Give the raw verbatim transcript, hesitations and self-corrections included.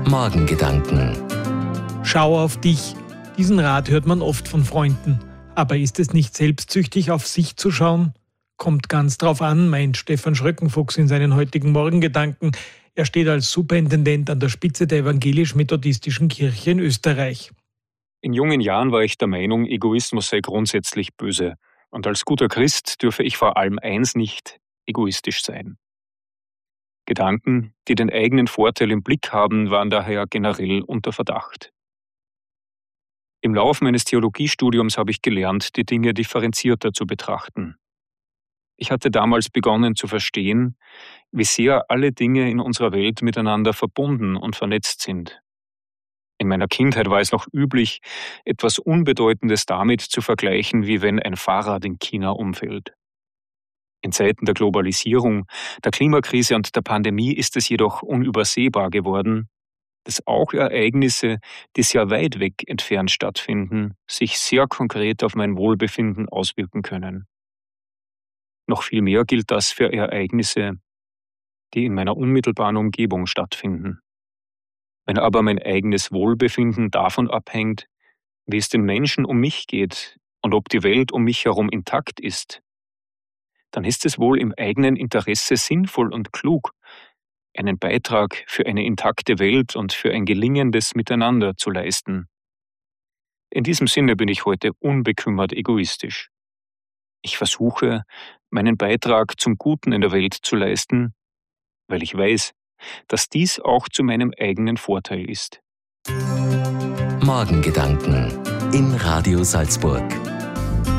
Morgengedanken. Schau auf dich. Diesen Rat hört man oft von Freunden. Aber ist es nicht selbstsüchtig, auf sich zu schauen? Kommt ganz drauf an, meint Stefan Schröckenfuchs in seinen heutigen Morgengedanken. Er steht als Superintendent an der Spitze der evangelisch-methodistischen Kirche in Österreich. In jungen Jahren war ich der Meinung, Egoismus sei grundsätzlich böse. Und als guter Christ dürfe ich vor allem eins nicht: egoistisch sein. Gedanken, die den eigenen Vorteil im Blick haben, waren daher generell unter Verdacht. Im Laufe meines Theologiestudiums habe ich gelernt, die Dinge differenzierter zu betrachten. Ich hatte damals begonnen zu verstehen, wie sehr alle Dinge in unserer Welt miteinander verbunden und vernetzt sind. In meiner Kindheit war es noch üblich, etwas Unbedeutendes damit zu vergleichen, wie wenn ein Fahrrad in China umfällt. In Zeiten der Globalisierung, der Klimakrise und der Pandemie ist es jedoch unübersehbar geworden, dass auch Ereignisse, die sehr weit weg entfernt stattfinden, sich sehr konkret auf mein Wohlbefinden auswirken können. Noch viel mehr gilt das für Ereignisse, die in meiner unmittelbaren Umgebung stattfinden. Wenn aber mein eigenes Wohlbefinden davon abhängt, wie es den Menschen um mich geht und ob die Welt um mich herum intakt ist, dann ist es wohl im eigenen Interesse sinnvoll und klug, einen Beitrag für eine intakte Welt und für ein gelingendes Miteinander zu leisten. In diesem Sinne bin ich heute unbekümmert egoistisch. Ich versuche, meinen Beitrag zum Guten in der Welt zu leisten, weil ich weiß, dass dies auch zu meinem eigenen Vorteil ist. Morgengedanken in Radio Salzburg.